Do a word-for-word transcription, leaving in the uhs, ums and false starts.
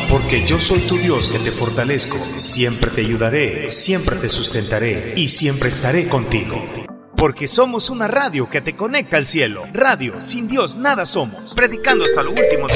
porque yo soy tu Dios que te fortalezco, siempre te ayudaré, siempre te sustentaré y siempre estaré contigo. Porque somos una radio que te conecta al cielo. Radio, sin Dios nada somos. Predicando hasta lo último de